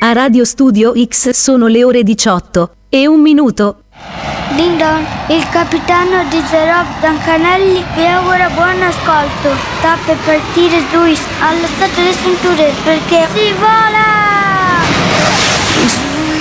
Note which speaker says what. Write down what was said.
Speaker 1: A Radio Studio X sono le ore 18:01.
Speaker 2: Ding-dong, il capitano di The Rob Dancanelli vi augura buon ascolto. Sta per partire Luis, allo state le cinture perché si vola!